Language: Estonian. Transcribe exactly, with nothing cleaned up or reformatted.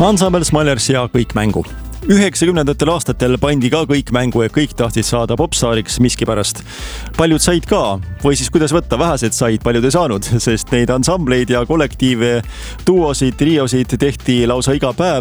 Ansambel Smilers ja Kõik mängu. üheksakümnendatel aastatel pandi ka kõik mängu ja kõik tahtsid saada popsaariks miskipärast. Paljud said ka, või siis kuidas võtta, vähesed said, paljud ei saanud, sest neid ansambleid ja kollektiive, duosid, triosid tehti lausa iga päev